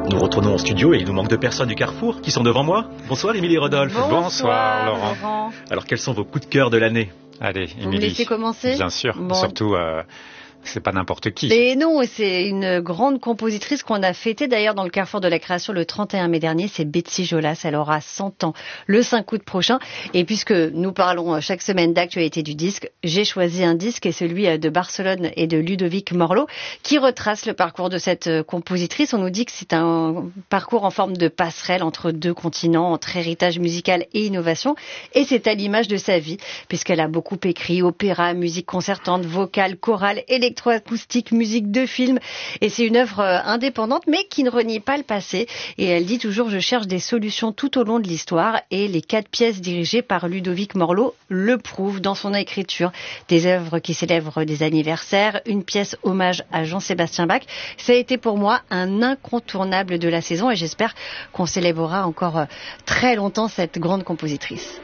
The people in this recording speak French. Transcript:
Nous retournons au studio et il nous manque 2 personnes du Carrefour qui sont devant moi. Bonsoir Émilie Rodolphe. Bonsoir Laurent. Alors quels sont vos coups de cœur de l'année? Allez, Vous me Émilie. laissez commencer? Bien sûr, surtout c'est pas n'importe qui. Et non, c'est une grande compositrice qu'on a fêtée d'ailleurs dans le Carrefour de la Création le 31 mai dernier, c'est Betsy Jolas, elle aura 100 ans le 5 août prochain. Et puisque nous parlons chaque semaine d'actualité du disque, j'ai choisi un disque, et celui de Barcelone et de Ludovic Morlot, qui retrace le parcours de cette compositrice. On nous dit que c'est un parcours en forme de passerelle entre 2 continents, entre héritage musical et innovation, et c'est à l'image de sa vie, puisqu'elle a beaucoup écrit opéra, musique concertante, vocale, chorale, électroacoustique, musique de film, et c'est une œuvre indépendante mais qui ne renie pas le passé, et elle dit toujours: je cherche des solutions tout au long de l'histoire, et les 4 pièces dirigées par Ludovic Morlot le prouvent dans son écriture. Des œuvres qui célèbrent des anniversaires, une pièce hommage à Jean-Sébastien Bach. Ça a été pour moi un incontournable de la saison, et j'espère qu'on célébrera encore très longtemps cette grande compositrice.